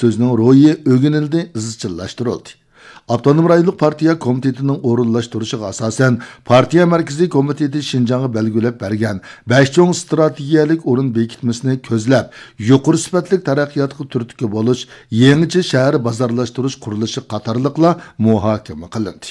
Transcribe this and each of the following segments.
so'zining ro'yi o'ginildi, izchillashtirildi. Avtonom rayonluq partiya komitetining o'rinlashtirishiga asosan partiya markaziy komiteti Şinjan'a belgilab bergan 5 cho'ng strategiyalik o'rin bekitmasini ko'zlab, yuqori sifatli taraqqiyotga turtki bo'lish, yangicha shahar bozorlashtirish qurilishi qatorliqlar muhokama qilindi.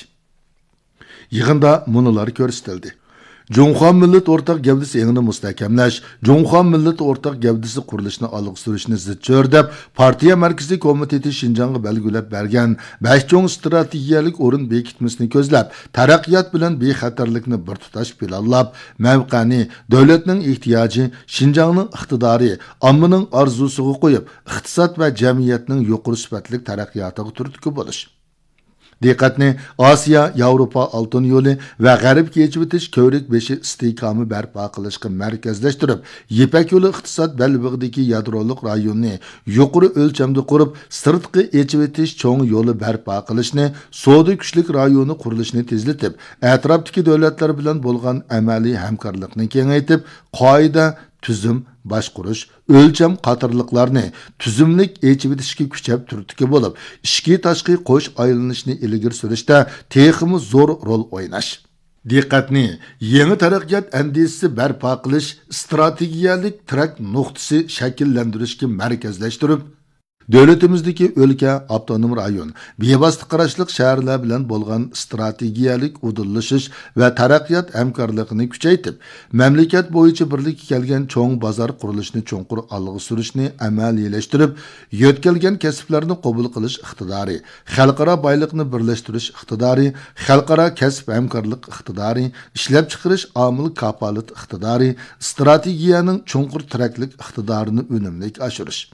Yig'inda munolar ko'rsatildi. Cumhuriyet millet ortak gavdisi yanını müstahkamlash, Cumhuriyet millet ortak gavdisi qurilishini olg'a surishni zidchor deb partiya markaziy komiteti Şinjan'a belgilab bergan 5 cho'ng strategiyalik o'rin bekitmasini ko'zlab, taraqqiyot bilan bexatarlikni bir tutash planlab, mavqani, davlatning ehtiyoji, Şinjanning iqtidori, ommaning orzusiga qo'yib, iqtisod va jamiyatning yuqori sifatli taraqqiyotiga turtki bo'lish. Diqqatni Asiya, Yevropa altın yo'li va G'arb kechib o'tish ko'rik beshi istehkomi barpo qilishga markazlashtirib, Yipak yo'li iqtisod balbig'idagi yadroliq rayonni yuqori o'lchamda qurib, sirtqi echib o'tish cho'ng yo'li barpo qilishni, savdo kuchlik rayonni qurilishini tezlatib, atrofdagi davlatlar bilan bo'lgan amaliy hamkorlikni kengaytib, qoida tuzum boshqurish, o'lcham qatorliqlarni tuzumlik echibitishga kuchab turtki bo'lib, ishki tashqi qo'sh aylanishni ilgari surishda texmi zo'r rol o'ynash. Diqqatni yangi taraqqiyot andisisi barpo qilish strategiyalik trak nuqtasi shakllantirishga markazlashtirib, davlatimizdagi o'lka, avtonom rayon, bevosita qarashliq shaharlar bilan bo'lgan strategiyalik udillashish va taraqqiyot hamkorligini kuchaytirib, mamlakat bo'yicha birlikka kelgan cho'ng bozor qurilishini cho'nqur olg'a surishni amaliylashtirib, yo'tkalgan kasblarni qabul qilish iqtidori, xalqaro boyliqni birlashtirish iqtidori, xalqaro kasb hamkorlik iqtidori, ishlab chiqarish omil kafolat iqtidori, strategiyaning cho'nqur traklik iqtidorini unumli oshirish.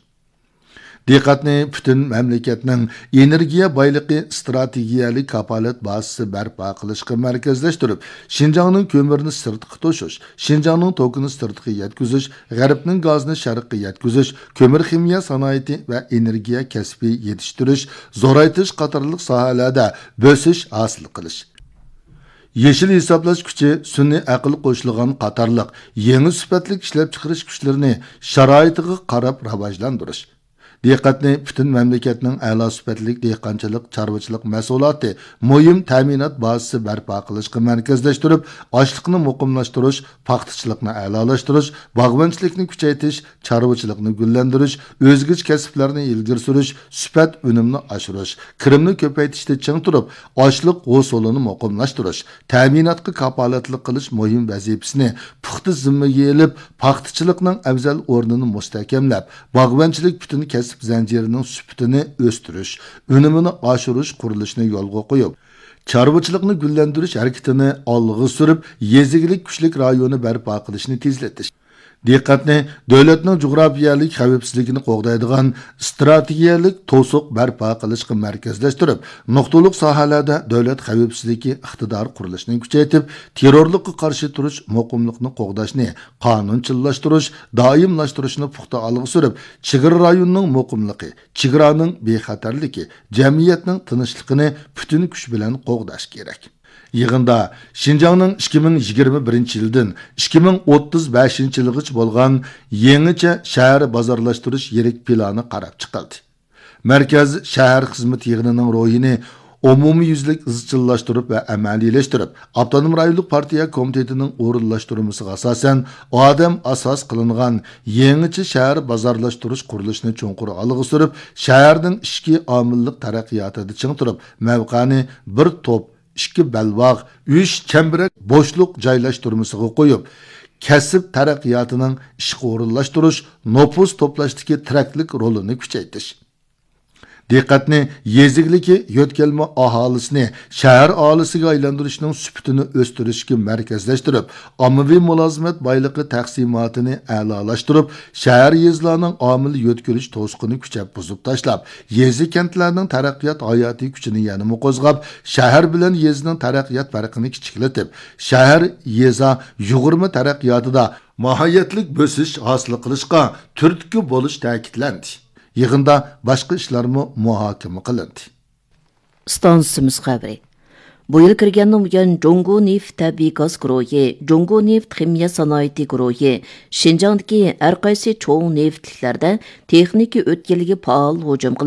Diqqatni butun mamlakatning energiya boyligi strategiyalik kafolat bazasi barpo qilishga markazlashtirib, Şinjanning ko'mirni sirtqi to'shish, Şinjanning tokini sirtqi yetkazish, G'arbning gazni sharqqa yetkazish, ko'mir ximiya sanoati va energiya kasbi yetishtirish, zo'raytirish qatorliq sohalarda bo'sish hosil qilish. Yeşil hisoblash kuchi, sun'iy aql qo'shilgan qatorliq yangi sifatli ishlab chiqarish kuchlarini sharoitiga qarab rivojlantirish. Diqqatni butun mamlakatning a'lo sifatli dehqonchilik, chorvachilik mahsuloti, muhim ta'minot bazasi barpo qilishga markazlashtirib, ochliqni muqimlashtirish, paxtachilikni a'lolashtirish, bog'bonchilikni kuchaytirish, chorvachilikni gullantirish, o'zgich kasblarni ilgari surish, sifat unumni oshirish, kirimni ko'paytirishda ching turib, ochliq g'usulini muqimlashtirish, ta'minotga kafolatlik qilish muhim vazifasini puxta zimmaga olib, paxtachilikning afzal o'rnini mustahkamlab, bog'bonchilik butun zanjirining sifatini o'stirish, unumini oshirish qurilishini yo'lga qo'yib, chorvachilikni gullantirish harakatini olg'a surib, yezigilik kuchlik rayonni barpo qilishni tezlatish. Diqqatni davlatning jug'rafiyalik xavfsizligini qo'g'daydigan strategiyalik to'siq barpo qilishga markazlashtirib, nuqtaliq sohalarda davlat xavfsizligi iqtidori qurilishini kuchaytirib, terrorlikqa qarshi turish, muqimlikni qo'g'dashni qonunchilashtirish, doimlashtirishni puxta olg'a surib, chegara rayonining muqimligi, chegaraning bexatarligi, jamiyatning tinchligini butun kuch bilan qo'g'dash kerak. Yig'inda Şinjanning 2021-yildan 2035-yilgacha bo'lgan yangicha shahar bozorlashtirish yirik plani qarab chiqildi. Markaz shahar xizmat yig'inining ro'yini umumiy yuzlik izchillashtirib va amaliylashtirib, avtonom rayonluq partiya komitetining o'rinlashtirmasiga asosan odam asos qilingan yangicha shahar bozorlashtirish qurilishini cho'nqur olg'a surib, shaharning ishki omillik taraqqiyotida ching turib, mavqani bir to'p 2 balvoq, 3 chambarak bo'shliq joylashtirmasiga qo'yib, kasb taraqqiyotining ishga o'rinlashtirish, nopus to'plashdagi traklik rolini kuchaytirish. Diqqatni yezigligi yo'tkalma aholisini shahar aholisiga aylantirishning sifatini o'stirishga markazlashtirib, ommaviy mulozimat boyligi taqsimotini a'lolashtirib, shahar yezlarning omil yo'tkalish to'siqini kuchab buzib tashlab, yezi kentlarning taraqqiyot hayotiy kuchini yanada qo'zg'ab, shahar bilan yezining taraqqiyot farqini kichiklatib, shahar yeza yuqurma taraqqiyotida mohiyatlik bo'sish hosil qilishga turtki bo'lish ta'kidlandi. Yig'inda boshqa ishlarmi muhokama qilindi. Stansimiz xabari. Bu yil kirgandan buyon Jongo neft tabiiy gaz guruhi, Jongo neft ximiya sanoati guruhi, Şinjandagi har qaysi cho'ng neftliklarda texnika o'tkaliga faol hujum